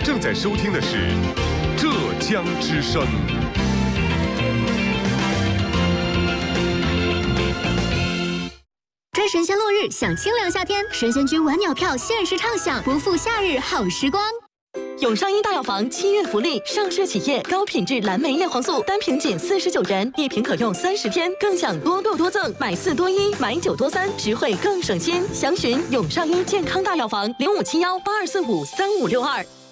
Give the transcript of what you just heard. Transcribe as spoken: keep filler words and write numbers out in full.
正在收听的是浙江之声。 追神仙落日，享清凉夏天，神仙居晚鸟票限时畅享，不负夏日好时光。 永上医大药房七月福利，上市企业高品质蓝莓叶黄素单瓶仅四十九元，一瓶可用三十天，更享多购多赠，买四多一，买九多三，实惠更省心。详询永上医健康大药房零五七幺八二四五三五六二。